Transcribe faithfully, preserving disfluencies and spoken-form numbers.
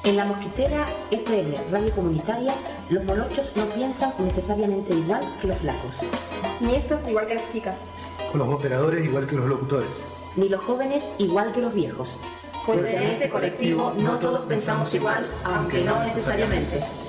En La Mosquitera F M, radio comunitaria, los molochos no piensan necesariamente igual que los flacos. Ni estos igual que las chicas. O los operadores igual que los locutores. Ni los jóvenes igual que los viejos. Pues en este colectivo no todos pensamos igual, aunque no necesariamente.